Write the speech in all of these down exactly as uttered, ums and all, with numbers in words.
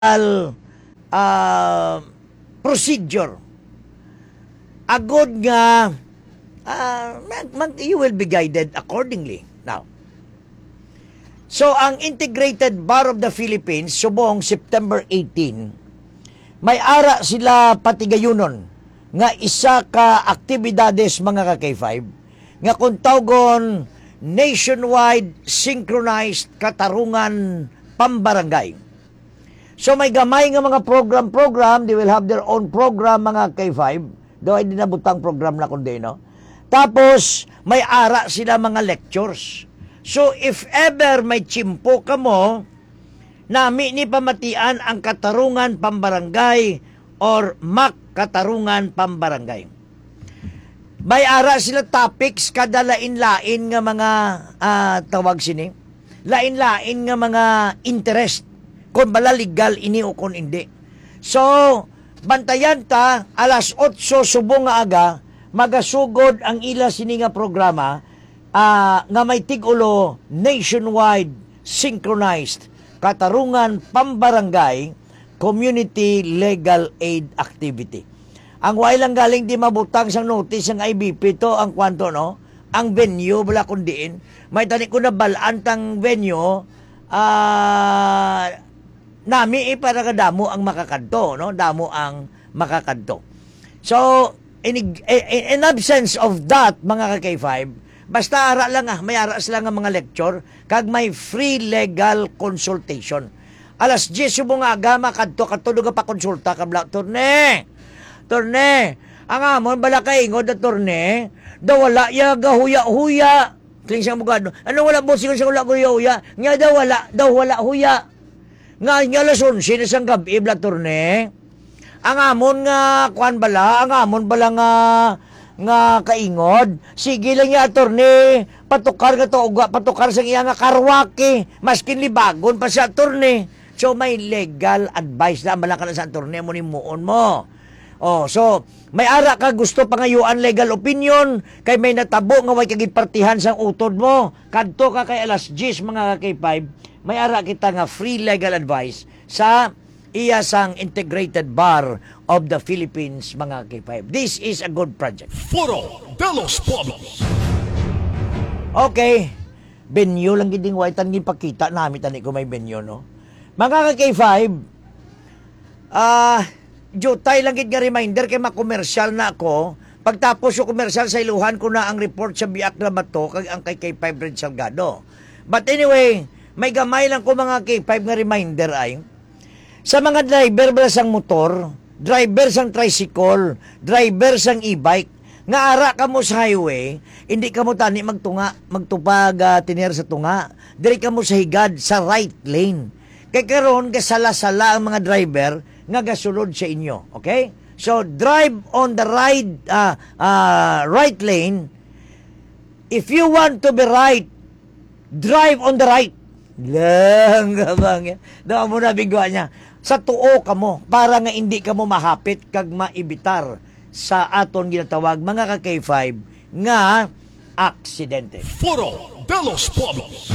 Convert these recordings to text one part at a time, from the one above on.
uh, procedure. Agod nga, uh, mag, mag, you will be guided accordingly. Now, so ang Integrated Bar of the Philippines, subong September eighteenth, may ara sila patigayunon nga isa ka aktibidades mga ka K five nga kung tawgon nationwide synchronized katarungan pambarangay. So may gamay nga mga program-program, they will have their own program mga K five, do ay dinabutang program na kundi, no? Tapos may ara sila mga lectures. So if ever may chimpo ka mo, nami ni pamatian ang katarungan pambarangay or M A C katarungan pambarangay. May ara sila topics kada lain-lain nga mga uh, tawag sini. Lain-lain nga mga interest kung bala legal ini o kung hindi. So, bantayan ta alas otso subong nga aga magasugod ang ila sini nga programa uh, nga may tigulo nationwide synchronized katarungan pambarangay community legal aid activity. Ang way lang galing di mabutang sang notice ang I B P to ang kwanto, no? Ang venue bala kundiin. May tani ko na balaan tang venue uh, nami eh, para kadamo ang makakanto, no? Damo ang makakanto. So, in, in absence of that, mga ka K five, basta ara lang ah, may ara sila nga mga lecture, kag may free legal consultation. Alas diyes yung mga aga, makadto, katulog pa konsulta, kabla, turne, turne, ang amon, bala ka ingod na turne, daw wala, ya, gahuya-huya, kling siyang mugado, ano wala mo, siya wala huya-huya, nga daw wala, daw wala huya, nga nga lason, sino siyang gabi, bla turne, ang amon nga, kuan bala, ang amon bala nga, nga kaingod, sige lang ya attorney, patukar nga to, patukar sa iya nga karwaki, maskin libagon pa sa attorney. So may legal advice na malaka na sa attorney mo ni muon mo. Oh, so may ara ka gusto pangayuan legal opinion kay may natabo nga way kagipartihan sang utod mo. Kadto ka kay alas diyes mga K five, may ara kita nga free legal advice sa iya sang Integrated Bar of the Philippines, mga K five. This is a good project. Foro de los Pueblos. Okay. Benyo lang giding waitan gipakita namin tani ko may benyo, no? Mga K five, ah, uh, jutay lang gid nga reminder kay makomersyal na ako. Pagtapos yung komersyal sa iluhan ko na ang report sa Biak na Bato kag ang kay K five Red Salgado. But anyway, may gamay lang ko mga K five nga reminder ay sa mga driver ba sang motor, driver sang tricycle, driver sang e-bike, nga ara ka mo sa highway, hindi ka mo tani magtunga, magtupag uh, tiner sa tunga, diri ka mo sa higad sa right lane. Kay karon gasala-sala ang mga driver nga gasulod sa inyo, okay? So drive on the right uh, uh, right lane. If you want to be right, drive on the right. Lang kabang. Daw mo na bigwa niya. Sa tuo ka mo, para nga hindi ka mo mahapit kag maibitar sa aton ginatawag mga ka K five nga aksidente. Foro de los Pueblos.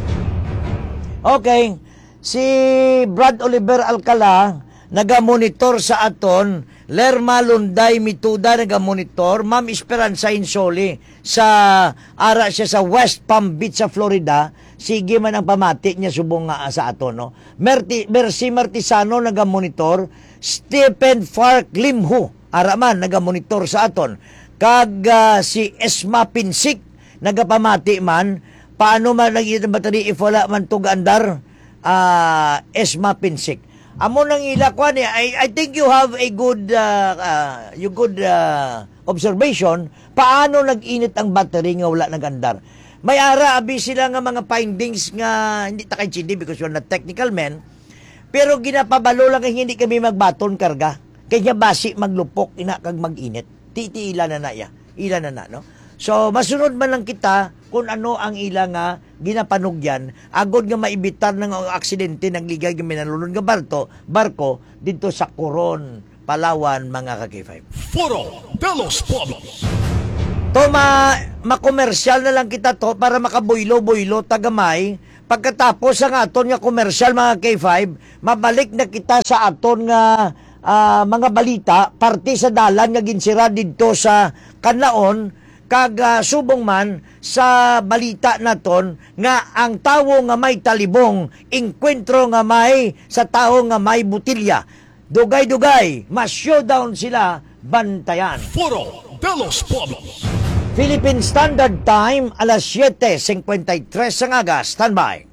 Okay, si Brad Oliver Alcala naga-monitor sa aton, Lerma Lunday Mituda naga-monitor, Ma'am Esperanza Insoli sa ara siya sa West Palm Beach sa Florida. Sige man ang pamati niya subong nga sa aton, no? Merti, Mercy Martisano naga-monitor, Stephen Fark Limho ara man naga-monitor sa aton. Kag uh, si Esma Pinsik nagapamati man, paano man nagita bateri if wala man tug andar, uh, Esma Pinsik. Amo nang ila ko ni I, I think you have a good uh, uh, you good uh, observation paano nag-init ang battery nga wala nagandar. May ara abi sila nga mga findings nga hindi ta kay chindi because you're not technical men, pero ginapabalo lang kay hindi kami magbaton karga. Kaya basi maglupok ina kag mag-init. Titi ila na na ya. Ila na na, no? So masunod man lang kita kung ano ang ila nga ginapanugyan agod nga maibitar ng aksidente nagligay kami nalulun nga barko, barko dito sa Coron, Palawan, mga ka K five. Foro de los Pueblos. To ma makomersyal na lang kita to para makabuylo-buylo tagamay pagkatapos ang aton nga commercial mga K five, mabalik na kita sa aton nga ah, mga balita, parte sa dalan nga ginsira didto sa Kanlaon, kag ah, subong man sa balita naton nga ang tawo nga may talibong, inkwentro nga may sa tawo nga may butilya. Dugay-dugay, mas-showdown sila, bantayan. Foro de los Pueblos. Philippine Standard Time, alas siyete singkwenta y tres ang aga. Standby.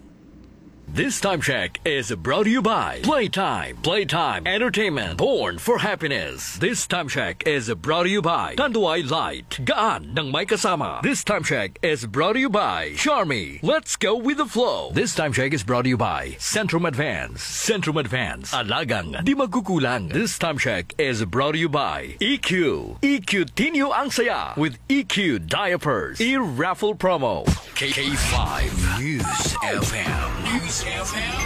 This time check is brought to you by Playtime. Playtime Entertainment. Born for happiness. This time check is brought to you by Tanduay Light. Gaan ng may kasama. This time check is brought to you by Charmy. Let's go with the flow. This time check is brought to you by Centrum Advance. Centrum Advance. Alagang di magkukulang. This time check is brought to you by E Q. E Q Tinyo ang saya with E Q Diapers. E-raffle promo. K five News F M. News F M.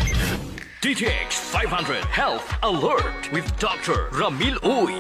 D T X five hundred Health Alert with Doctor Ramil Uy.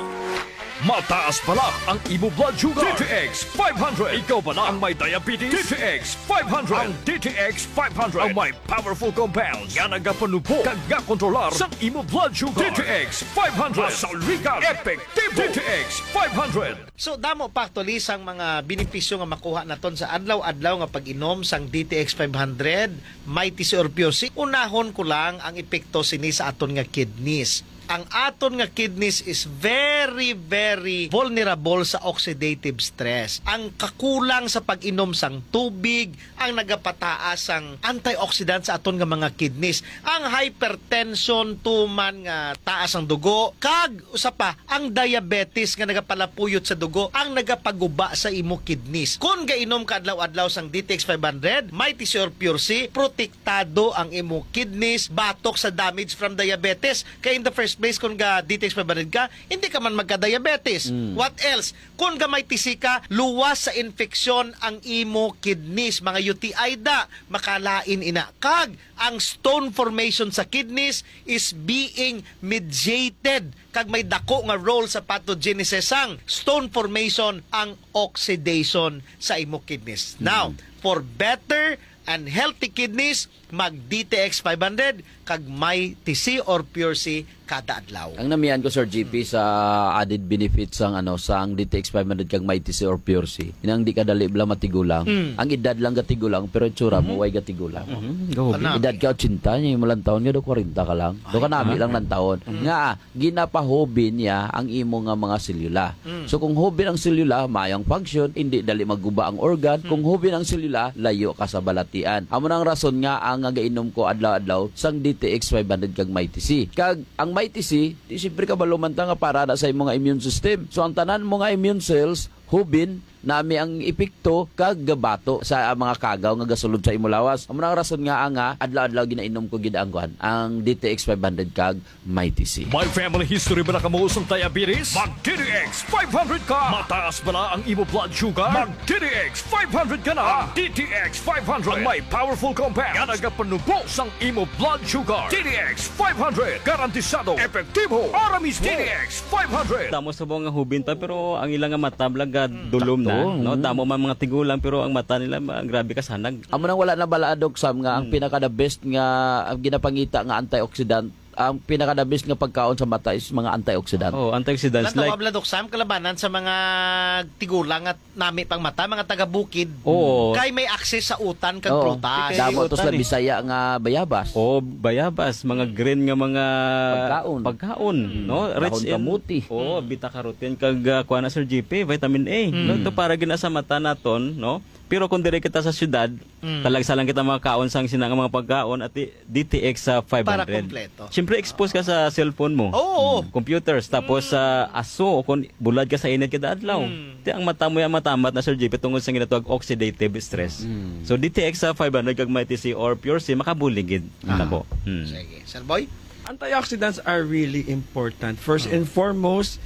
Mataas pala ang imo blood sugar. D T X five hundred. Ikaw pala ang may diabetes. D T X five hundred. Ang D T X five hundred ang may powerful compounds nga nagapanubo kag nga kontrolar sa imo blood sugar. D T X five hundred. Masalwikan. Epektibo. D T X five hundred. So damo pa actually sang mga benepisyo nga makuha naton sa adlaw-adlaw nga pag-inom sang D T X five hundred, Mighty C or Pure C. Unahon ko lang ang epekto sini sa aton nga kidneys. Ang aton nga kidneys is very, very vulnerable sa oxidative stress. Ang kakulang sa pag-inom sang tubig, ang nagapataas ang antioxidant sa aton nga mga kidneys. Ang hypertension, tuman nga taas ang dugo, kag usa pa ang diabetes nga nagapalapuyot sa dugo, ang nagapaguba sa imo kidneys. Kung gainom ka adlaw-adlaw sang D T X five hundred, Mighty C or Pure C, protektado ang imo kidneys, batok sa damage from diabetes. Kaya in the first place, kung ga D T X five hundred ka, hindi ka man magka-diabetes. Mm. What else? Kung ga may T C ka, luwas sa infeksyon ang imo kidneys. Mga U T I da, makalain ina. Kag, ang stone formation sa kidneys is being mediated. Kag may dako nga role sa pathogenesis sang stone formation ang oxidation sa imo kidneys. Mm. Now, for better and healthy kidneys, mag D T X five hundred kag may T C or Pure C kada adlaw. Ang namian ko Sir G P sa added benefits sang ano sang D T X five hundred kag may T C or Pure C. Inang di ka dali bla matigulang. Mm. Ang edad lang gatigulang pero itsura mo way gatigulang. Mm-hmm. Mm-hmm. Edad ka eighty nya mo lang taon nga do forty ka lang. Do ka nami lang lang taon. Mm-hmm. Nga ginapahobi niya ang imo nga mga selula. Mm. So kung hobi ang selula, mayang function, hindi dali maguba ang organ. Mm. Kung hobi ang selula, layo ka sa balatian. Amo nang rason nga ang gainom ko adlaw-adlaw sang D T X five hundred kag may T C. Kag ang may T C, di siyempre ka balumanta nga para na sa imong nga immune system. So ang tanan mo nga immune cells, hubin, nami ang epekto kag gabato sa mga kagaw nga gasulod sa imo lawas. Amo nang rason nga nga adlaw-adlaw ginainom ko gid ang kuan, ang D T X five hundred kag may T C. May family history ba na kamo sa diabetes? Mag D T X five hundred ka. Mataas ba na ang imo blood sugar? Mag D T X five hundred ka na. Ang D T X five hundred ang may powerful compound nga nagapanubo sang imo blood sugar. D T X five hundred garantisado, epektibo, para mismo. D T X five hundred. Damo sa nga hubin pa pero ang ilang nga mata blaga dulom na, no? Damo man mga tigulang pero ang mata nila ma- grabe kasanag. Amo nang wala na balaadog sam nga ang pinaka the best nga ang ginapangita nga antioxidant, ang pinaka the best nga pagkaon sa mata is mga antioxidant. Oh, antioxidants Like, like Bladok Sam, kalabanan sa mga tigulang at nami pang mata, mga taga-bukid. Oo. Kay may access sa utan kag Oo. prutas. Damo to utan sa eh. Bisaya nga bayabas. oh, bayabas, mga green nga mga Pagkaon. pagkaon, no? Dahon kamuti. Oh, beta carotene kag uh, kuha na Sir G P, vitamin A. No, to para gina sa mata naton, no? Pero kung dire kita sa syudad, talagsa lang kita mga kaon sang sinang mga pagkaon at D T X sa five hundred. Para kompleto. Siyempre expose ka sa cellphone mo. Oo. Mm, computers tapos sa aso o kung bulad ka sa init kada adlaw. Ti ang mata mo ya matamat na Sir J P tungod sa ginatawag oxidative stress. So D T X sa five hundred kag may T C or Pure C makabuligid nako. Mm. Sige. Sir Boy? Antioxidants are really important. First and foremost,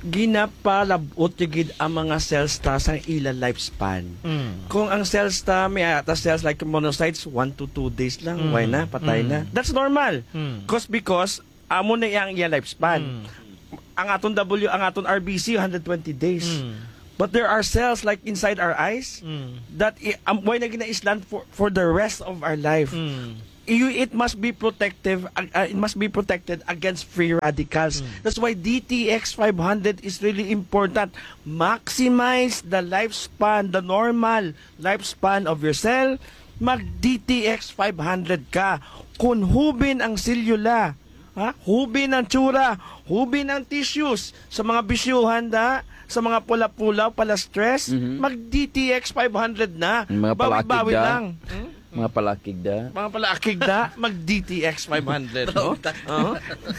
ginapalabot gid ang mga cells ta sa ila lifespan. Mm. Kung ang cells ta may ata cells like monocytes one to two days lang, why na patay na. That's normal. Mm. Cause because amo na yang iya lifespan. Ang aton W, ang aton R B C one hundred twenty days. But there are cells like inside our eyes that i- um, why na ginaislan for for the rest of our life. You, it must be protective. Uh, uh, it must be protected against free radicals. That's why D T X five hundred is really important. Maximize the lifespan, the normal lifespan of your cell. Mag D T X five hundred ka. Kung hubin ang selula, ha? Hubin ang tsura, hubin ang tissues sa mga bisyuhan da, sa mga pula-pula, pala stress, mag D T X five hundred na. Mga palakid Bawi-bawi da. lang. Hmm? Mga palakig da. Mga pala akigda, mag D T X five hundred, no? Uh-huh.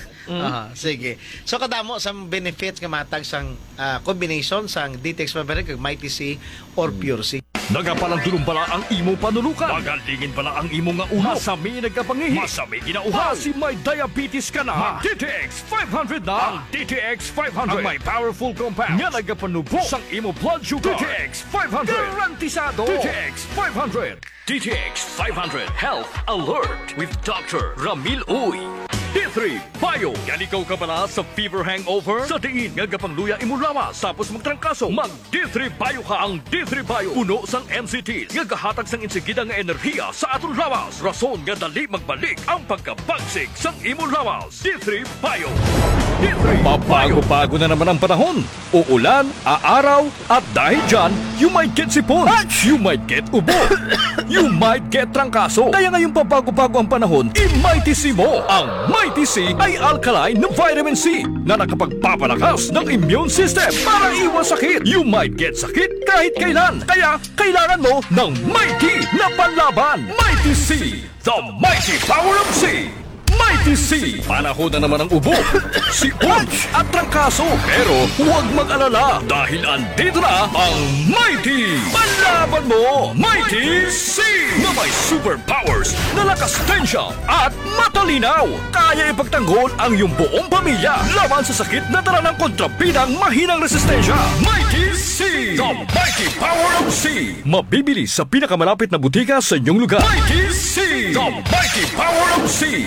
Aha, sige. So kadamo sa benefits nga matag sang ah, combination sang D T X five hundred kag Mighty C or Pure C. Nagapalandulong pala ang imo panulukan. Magalingin pala ang imo nga uhaw. Masami nagkapangihi. Masami ginauhaw. Si may diabetes ka na. Mag D T X five hundred na. Ang D T X five hundred. Ang may powerful compound. Nga nagapanubo sang imo blood sugar. D T X five hundred. Garantisado. D T X five hundred. D T X five hundred Health Alert with Doctor Ramil Uy. D three Bio. Yan ikaw ka pala sa fever hangover? Sa diin nga gapangluya imo lawas tapos magtrangkaso. Mag D three Bio ka. Ang D three Bio puno sang M C Ts nga gahatag sang insigida nga enerhiya sa atong lawas. Rason nga dali magbalik ang pagkabagsik sang imo lawas. D three Bio. D three Papago-pago na naman ang panahon. Uulan, aaraw, at dahil dyan, you might get sipon. You might get ubo. You might get trangkaso. Kaya ngayong papago-pago ang panahon, i-Mighty C mo. Ang Mighty C ay alkaline na vitamin C na nakapagpapalakas ng immune system para iwas sakit. You might get sakit kahit kailan. Kaya kailangan mo ng Mighty na panlaban. Mighty C, the mighty power of C. Mighty C! Panahon na naman ang ubo, sipon at trangkaso. Pero huwag mag-alala dahil andito na ang Mighty! Panlaban mo, Mighty C! Na may superpowers na lakas tensya at matalinaw. Kaya ipagtanggol ang iyong buong pamilya laban sa sakit na dala ng kontrabidang mahinang resistensya. Mighty C! The mighty power of C! Mabibili sa pinakamalapit na butika sa inyong lugar. Mighty C! The mighty power of C!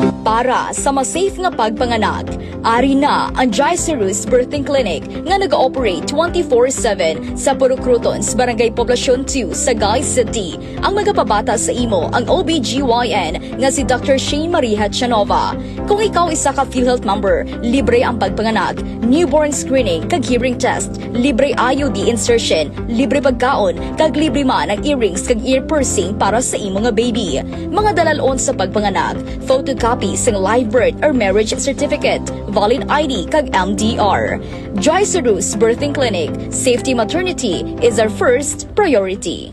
Para sa mas safe nga pagpanganak, ari na ang Jaicerus Birthing Clinic nga nag-ooperate twenty-four seven sa Purok Crotons, Barangay Poblacion two, Sagay City. Ang magapabata sa imo ang O B G Y N nga si Doctor Shane Marie Hatchanova. Kung ikaw isa ka PhilHealth member, libre ang pagpanganak, newborn screening kag hearing test, libre I U D insertion, libre pagkaon, kag libre man ang earrings kag ear piercing para sa imo nga baby. Mga dalalon sa pagpanganak, photocopy sang live birth or marriage certificate, valid I D kag M D R. Jaicerus Birthing Clinic, safety maternity is our first priority.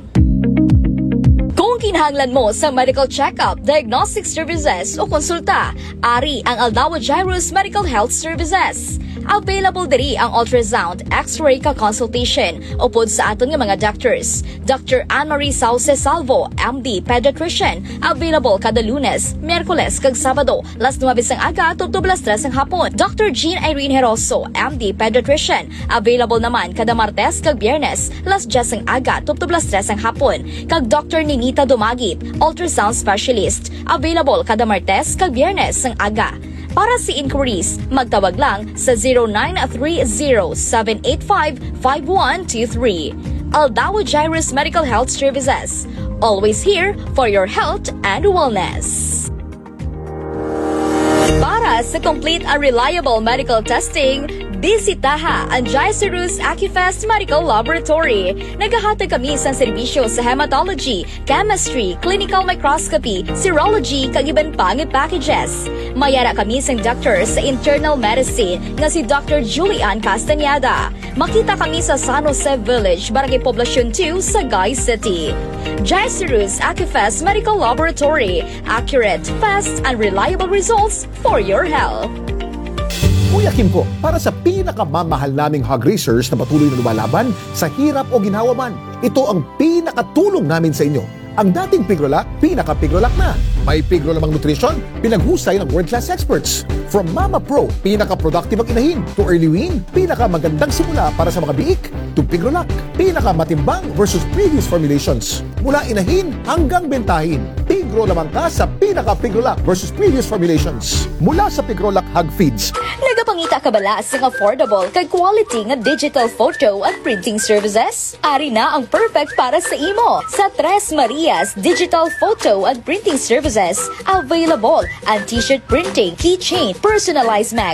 Kung kinahanglan mo sa medical check-up, diagnostic services o konsulta, ari ang Aldawa Jairus Medical Health Services. Available diri ang ultrasound, x-ray ka consultation upod sa aton nga mga doctors. Doctor Anne-Marie Sauce Salvo, M D Pediatrician, available kada Lunes, Miyerkules kag Sabado, las nuwebe sang aga tubtob las tres ang hapon. Doctor Jean Irene Heroso, M D Pediatrician, available naman kada Martes kag Biyernes, las diyes ang aga tubtob las tres ang hapon. Kag Doctor Ninita Dumagip, ultrasound specialist, available kada Martes kag Biyernes ang aga. Para si inquiries, magtawag lang sa zero nine three zero seven eight five five one two three. Aldawa Jairus Medical Health Services. Always here for your health and wellness. Para sa complete and reliable medical testing, bisitaha ang Jaicerus Acufest Medical Laboratory. Naghahatag kami sa serbisyo sa hematology, chemistry, clinical microscopy, serology, kag iban pang packages. Mayara kami sa doctor sa internal medicine nga si Doctor Julian Castañeda. Makita kami sa San Jose Village, Barangay Poblacion two, Sagay City. Jaicerus Acufest Medical Laboratory. Accurate, fast, and reliable results for your health. Kuya Kim po, para sa pinakamamahal naming hog racers na patuloy na lumalaban sa hirap o ginhawa man, ito ang pinakatulong namin sa inyo. Ang dating Pigrolac, pinaka-Pigrolac na. May Pigrolamang nutrition, pinaghusay ng world-class experts. From Mama Pro, pinaka-productive ang inahin, to early wean, pinaka-magandang simula para sa mga biik, to Pigrolac, pinaka-matimbang versus previous formulations. Mula inahin hanggang bentahin, Pigrolac lamang ka sa pinaka-Pigrolac versus previous formulations. Mula sa Pigrolac Hug Feeds, Nagapangita ka bala sa affordable kag quality nga digital photo at printing services? Ari na ang perfect para sa imo sa Tres Marias Digital Photo at Printing Services. Available ang t-shirt printing, keychain, personalized mag